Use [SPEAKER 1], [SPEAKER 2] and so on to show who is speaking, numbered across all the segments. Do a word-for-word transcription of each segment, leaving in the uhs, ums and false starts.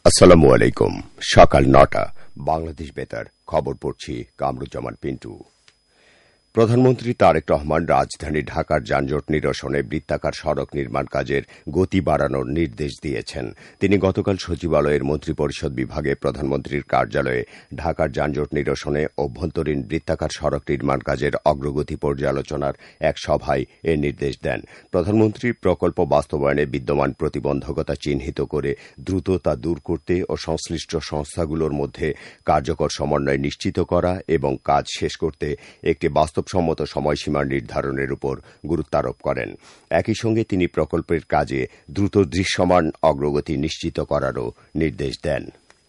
[SPEAKER 1] আসসালামু আলাইকুম। সকাল নটা বাংলাদেশ বেতার খবর পড়ছি কামরুজ্জামান পিন্টু। প্রধানমন্ত্রী তারেক রহমান রাজধানী ঢাকার যানজট নিরসনে বৃত্তাকার সড়ক নির্মাণ কাজের গতি বাড়ানোর নির্দেশ দিয়েছেন। তিনি গতকাল সচিবালয়ের মন্ত্রিপরিষদ বিভাগে প্রধানমন্ত্রীর কার্যালয়ে ঢাকার যানজট নিরসনে অভ্যন্তরীণ বৃত্তাকার সড়ক নির্মাণ কাজের অগ্রগতি পর্যালোচনার এক সভায় এ নির্দেশ দেন। প্রধানমন্ত্রী প্রকল্প বাস্তবায়নে বিদ্যমান প্রতিবন্ধকতা চিহ্নিত করে দ্রুত তা দূর করতে ও সংশ্লিষ্ট সংস্থাগুলোর মধ্যে কার্যকর সমন্বয় নিশ্চিত করা এবং কাজ শেষ করতে একটি বাস্তব সম্মত সময়সীমা নির্ধারণের উপর গুরুত্বারোপ করেন। একই সঙ্গে তিনি প্রকল্পের কাজে দ্রুত দৃশ্যমান অগ্রগতি নিশ্চিত করারও নির্দেশ দেন।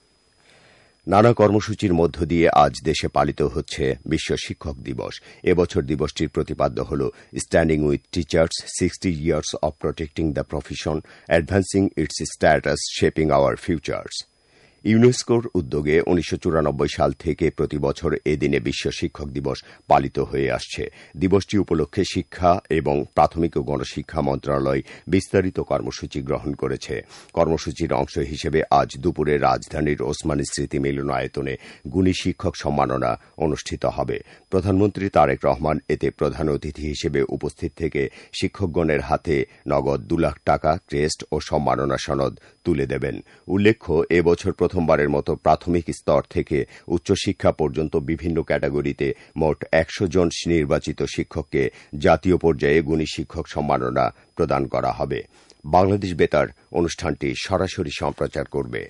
[SPEAKER 1] নানা কর্মসূচির মধ্য দিয়ে আজ দেশে পালিত হচ্ছে বিশ্ব শিক্ষক দিবস। এবছর দিবসটির প্রতিপাদ্য হল standing with teachers, sixty years of protecting the profession, advancing it's status, shaping hour futures. ইউনেস্কোর উদ্যোগে উনিশশো চুরানব্বই সাল থেকে প্রতি বছর এ দিনে বিশ্ব শিক্ষক দিবস পালিত হয়ে আসছে। দিবসটি উপলক্ষে শিক্ষা এবং প্রাথমিক ও গণশিক্ষা মন্ত্রণালয় বিস্তারিত কর্মসূচি গ্রহণ করেছে। কর্মসূচির অংশ হিসেবে আজ দুপুরে রাজধানীর ওসমানী স্মৃতি মিলনায়তনে গুণী শিক্ষক সম্মাননা অনুষ্ঠিত হবে। প্রধানমন্ত্রী তারেক রহমান এতে প্রধান অতিথি হিসেবে উপস্থিত থেকে শিক্ষকগণের হাতে নগদ দু লাখ টাকা, ক্রেস্ট ও সম্মাননা সনদ তুলে দেবেন। উল্লেখ্য, এবছর প্রথমবারের মতো প্রাথমিক স্তর থেকে উচ্চশিক্ষা পর্যন্ত বিভিন্ন ক্যাটাগরিতে মোট একশো জন নির্বাচিত শিক্ষককে জাতীয় পর্যায়ে গুণী শিক্ষক সম্মাননা প্রদান করা হবে। বাংলাদেশ বেতার অনুষ্ঠানটি সরাসরি সম্প্রচার করবে।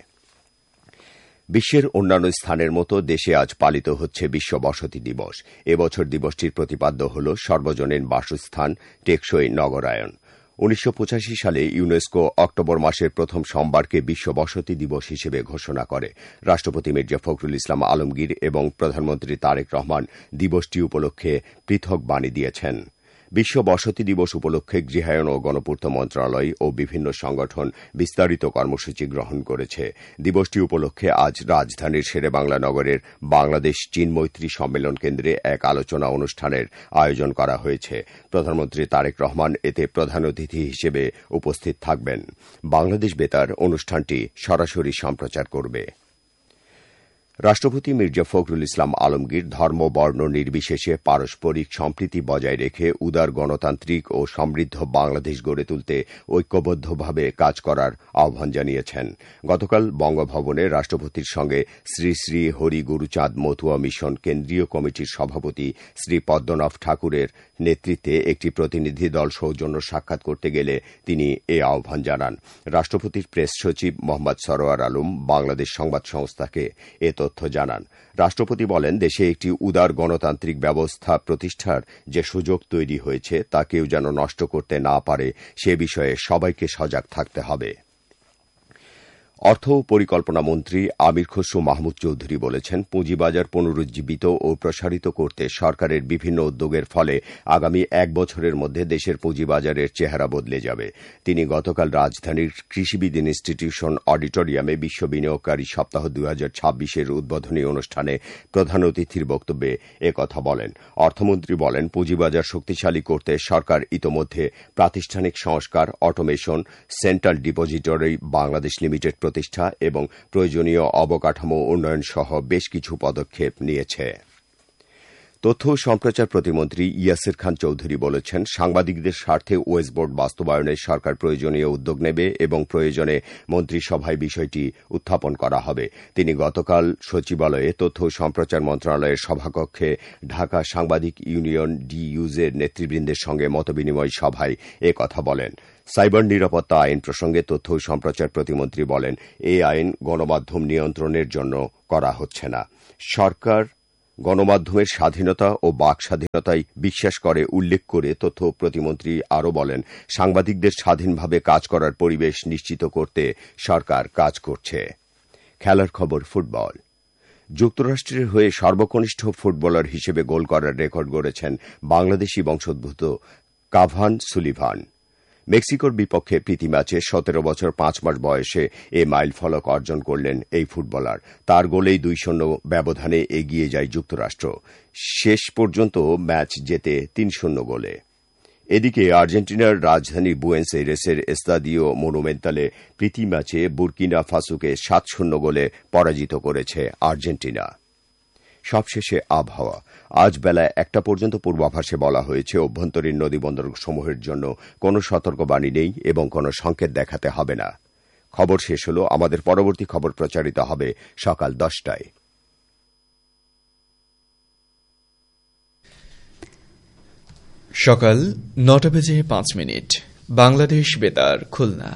[SPEAKER 1] বিশ্বের অন্যান্য স্থানের মতো দেশে আজ পালিত হচ্ছে বিশ্ব বসতি দিবস। এবছর দিবসটির প্রতিপাদ্য হল সর্বজনীন বাসস্থান, টেকসই নগরায়ন। উনিশশো পঁচাশি সালে ইউনেস্কো অক্টোবর মাসের প্রথম সোমবারকে বিশ্ব বসতি দিবস হিসেবে ঘোষণা করে। রাষ্ট্রপতি মির্জা ফখরুল ইসলাম আলমগীর এবং প্রধানমন্ত্রী তারেক রহমান দিবসটি উপলক্ষে পৃথক বাণী দিয়েছেন। বিশ্ব বসতি দিবস উপলক্ষে গৃহায়ন ও গণপূর্ত মন্ত্রণালয় ও বিভিন্ন সংগঠন বিস্তারিত কর্মসূচি গ্রহণ করেছে। দিবসটি উপলক্ষে আজ রাজধানীর শেরেবাংলা নগরের বাংলাদেশ চীন মৈত্রী সম্মেলন কেন্দ্রে এক আলোচনা অনুষ্ঠানের আয়োজন করা হয়েছে। প্রধানমন্ত্রী তারেক রহমান এতে প্রধান অতিথি হিসেবে উপস্থিত থাকবেন। বাংলাদেশ বেতার অনুষ্ঠানটি সরাসরি সম্প্রচার করবে। রাষ্ট্রপতি মির্জা ফখরুল ইসলাম আলমগীর ধর্ম বর্ণ নির্বিশেষে পারস্পরিক সম্প্রীতি বজায় রেখে উদার গণতান্ত্রিক ও সমৃদ্ধ বাংলাদেশ গড়ে তুলতে ঐক্যবদ্ধভাবে কাজ করার আহ্বান জানিয়েছেন। গতকাল বঙ্গভবনে রাষ্ট্রপতির সঙ্গে শ্রী শ্রী হরি গুরুচাঁদ মতুয়া মিশন কেন্দ্রীয় কমিটির সভাপতি শ্রী পদ্মনাভ ঠাকুরের নেতৃত্বে একটি প্রতিনিধি দল সৌজন্য সাক্ষাৎ করতে গেলে তিনি এ আহ্বান জানান। রাষ্ট্রপতির প্রেস সচিব মোহাম্মদ সরোয়ার আলম বাংলাদেশ সংবাদ সংস্থাকে এ তথ্য জানান। রাষ্ট্রপতি বলেন, দেশে একটি উদার গণতান্ত্রিক ব্যবস্থা প্রতিষ্ঠার যে সুযোগ তৈরি হয়েছে তা কেউ যেন নষ্ট করতে না পারে সে বিষয়ে সবাইকে সজাগ থাকতে হবে। অর্থ ও পরিকল্পনা মন্ত্রী আমির খসরু মাহমুদ চৌধুরী বলেছেন, পুঁজিবাজার পুনরুজ্জীবিত ও প্রসারিত করতে সরকারের বিভিন্ন উদ্যোগের ফলে আগামী এক বছরের মধ্যে দেশের পুঁজিবাজারের চেহারা বদলে যাবে। তিনি গতকাল রাজধানীর কৃষিবিদ ইনস্টিটিউশন অডিটোরিয়ামে বিশ্ব বিনিয়োগকারী সপ্তাহ দুই হাজার ছাব্বিশের উদ্বোধনী অনুষ্ঠানে প্রধান অতিথির বক্তব্যে একথা বলেন। অর্থমন্ত্রী বলেন, পুঁজিবাজার শক্তিশালী করতে সরকার ইতোমধ্যে প্রাতিষ্ঠানিক সংস্কার, automation, central depository Bangladesh limited প্রতিষ্ঠা এবং প্রয়োজনীয় অবকাঠামো উন্নয়ন সহ বেশ কিছু পদক্ষেপ নিয়েছে। তথ্য ও সম্প্রচার প্রতিমন্ত্রী ইয়াসির খান চৌধুরী বলেছেন, সাংবাদিকদের স্বার্থে ওয়েস বোর্ড বাস্তবায়নে সরকার প্রয়োজনীয় উদ্যোগ নেবে এবং প্রয়োজনে মন্ত্রিসভায় বিষয়টি উত্থাপন করা হবে। তিনি গতকাল সচিবালয়ে তথ্য ও সম্প্রচার মন্ত্রণালয়ের সভাকক্ষে ঢাকা সাংবাদিক ইউনিয়ন ডিইউজের নেতৃবৃন্দের সঙ্গে মতবিনিময় সভায় এ কথা বলেন। সাইবার নিরাপত্তা আইন প্রসঙ্গে তথ্য ও সম্প্রচার প্রতিমন্ত্রী বলেন, এই আইন গণমাধ্যম নিয়ন্ত্রণের জন্য করা হচ্ছে না। সরকার গণমাধ্যমের স্বাধীনতা ও বাক স্বাধীনতায় বিশ্বাস করে উল্লেখ করে তথ্য প্রতিমন্ত্রী আরও বলেন, সাংবাদিকদের স্বাধীনভাবে কাজ করার পরিবেশ নিশ্চিত করতে সরকার কাজ করছে। খেলার খবর ফুটবল। যুক্তরাষ্ট্রের হয়ে সর্বকনিষ্ঠ ফুটবলার হিসেবে গোল করার রেকর্ড গড়েছেন বাংলাদেশি বংশোদ্ভূত কাভান সুলিভান। মেক্সিকোর বিপক্ষে প্রীতি ম্যাচে সতেরো বছর পাঁচ মাস বয়সে এ মাইল ফলক অর্জন করলেন এই ফুটবলার। তার গোলেই দুই শূন্য ব্যবধানে এগিয়ে যায় যুক্তরাষ্ট্র। শেষ পর্যন্ত ম্যাচ জেতে তিন শূন্য গোলে। এদিকে আর্জেন্টিনার রাজধানী বুয়েন্স এইরেসের এস্তাদিও মনুমেন্টালে প্রীতি ম্যাচে বুর্কিনা ফাসোকে সাত শূন্য গোলে পরাজিত করেছে আর্জেন্টিনা। সবশেষে আবহাওয়া। আজ বেলায় একটা পর্যন্ত পূর্বাভাসে বলা হয়েছে অভ্যন্তরীণ নদীবন্দর সমূহের জন্য কোনো সতর্কবাণী নেই এবং কোনো সংকেত দেখাতে হবে না। খবর শেষ হল। আমাদের পরবর্তী খবর প্রচারিত হবে সকাল দশটায়।
[SPEAKER 2] সকাল নটা বেজে পাঁচ মিনিট। বাংলাদেশ বেতার, খুলনা।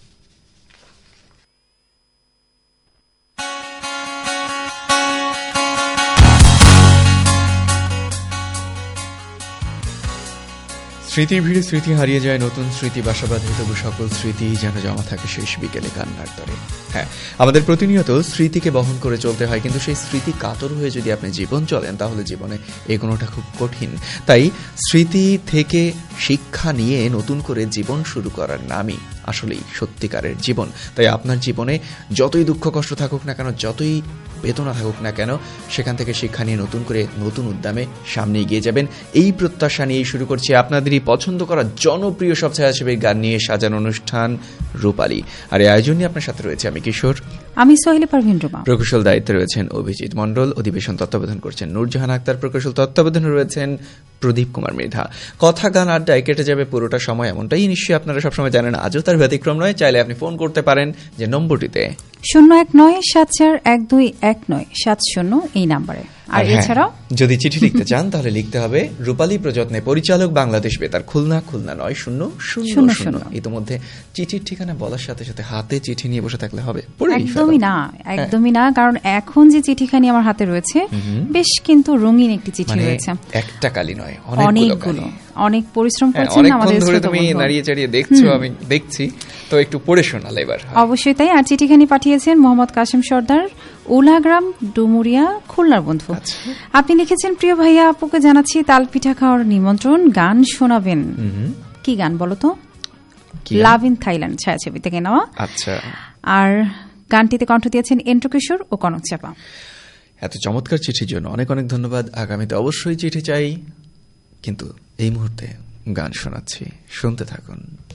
[SPEAKER 2] স্মৃতির ভিড়ে স্মৃতি হারিয়ে যায়, নতুন স্মৃতি বাসা বাঁধে, তবু সকল স্মৃতি যেন জমা থাকে শেষ বিকেলে কান্নার তরে। হ্যাঁ, আমাদের প্রতিনিয়ত স্মৃতিকে বহন করে চলতে হয়, কিন্তু সেই স্মৃতি কাতর হয়ে যদি আপনি জীবন চলেন তাহলে জীবনে এগোনোটা খুব কঠিন। তাই স্মৃতি থেকে শিক্ষা নিয়ে নতুন করে জীবন শুরু করার নামই আসলেই সত্যিকারের জীবন। তাই আপনার জীবনে যতই দুঃখ কষ্ট থাকুক না কেন, যতই বেদনা থাকুক না কেন, সেখান থেকে শিক্ষা নিয়ে নতুন করে নতুন উদ্যমে সামনে এগিয়ে যাবেন, এই প্রত্যাশা নিয়ে শুরু করছি আপনাদেরই পছন্দ করা জনপ্রিয় সব ছায়াছবির গান নিয়ে সাজানো অনুষ্ঠান রূপালী। আর এই আয়োজন নিয়ে আপনার সাথে রয়েছে আমি কিশোর,
[SPEAKER 3] আমি সোহেলি পারভিন রুমা।
[SPEAKER 2] প্রকৌশল দায়িত্বে রয়েছেন অভিজিৎ মণ্ডল, অধিবেশন তত্ত্বাবধান করছেন নূরজাহান আক্তার, প্রকৌশল তত্ত্বাবধানে রয়েছেন প্রদীপ কুমার মৃধা। কথা গান আড্ডায় কেটে যাবে পুরোটা সময়, এমনটাই নিশ্চয়ই আপনারা সবসময় জানেন। আজও তার ব্যতিক্রম নয়। চাইলে আপনি ফোন করতে পারেন যে নম্বরটিতে
[SPEAKER 3] শূন্য এক নয় সাত চার এক দুই এক নয় সাত শূন্য এই নাম্বারে। আর এছাড়াও
[SPEAKER 2] যদি চিঠি লিখতে চান তাহলে লিখতে হবে রূপালী প্রযত্নে পরিচালক, বাংলাদেশ বেতার, খুলনা, খুলনা নয় শূন্য শূন্য শূন্য। ইতিমধ্যে চিঠির ঠিকানা বলার সাথে সাথে হাতে চিঠি নিয়ে বসে থাকলে হবে?
[SPEAKER 3] একদমই না, একদমই না। কারণ এখন যে চিঠিখানি আমার হাতে রয়েছে বেশ কিন্তু রঙিন একটি চিঠি রয়েছে।
[SPEAKER 2] একটা কালি নয়,
[SPEAKER 3] অনেকগুলো। অনেক পরিশ্রম করছেন আমাদের
[SPEAKER 2] ধরে তুমি নাড়িয়ে চাড়িয়ে দেখছো, আমি দেখছি, তো একটু পড়ে শোনালে এবার।
[SPEAKER 3] অবশ্যই তাই। আর চিঠিখানি পাঠিয়েছেন মোহাম্মদ কাশেম সর্দার, উলাগ্রাম, ডুমুরিয়া, খুলনার বন্ধু। আপনি লিখেছেন, প্রিয় ভাইয়া আপুকে জানাচ্ছি তাল পিঠা খাওয়ার নিমন্ত্রণ, গান শোনাবেন। কি গান বলো তো? লাভ ইন থাইল্যান্ড ছায়াছবি থেকে নেওয়া।
[SPEAKER 2] আচ্ছা।
[SPEAKER 3] আর গানটিতে কণ্ঠ দিয়েছেন এন্ট্রো কিশোর ও কনক চাপা।
[SPEAKER 2] এত চমৎকার চিঠির জন্য অনেক অনেক ধন্যবাদ। আগামীতে অবশ্যই চিঠি চাই, কিন্তু এই মুহূর্তে গান শোনাচ্ছি, শুনতে থাকুন।